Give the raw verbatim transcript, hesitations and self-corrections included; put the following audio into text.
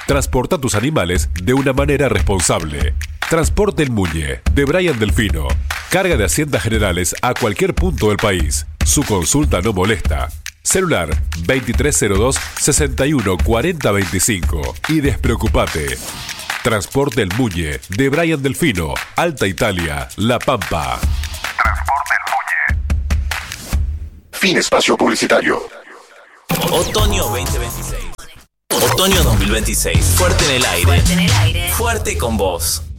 Transporta tus animales de una manera responsable. Transporte El Muñe, de Brian Delfino. Carga de Haciendas Generales a cualquier punto del país. Su consulta no molesta. Celular veintitrés cero dos, sesenta y uno cuarenta veinticinco. Y despreocupate. Transporte El Muñe, de Brian Delfino, Alta Italia, La Pampa. Transporte El Muñe. Fin espacio publicitario. Otoño veinte veintiséis. Otoño dos mil veintiséis. Fuerte en el aire. Fuerte en el aire. Fuerte con vos.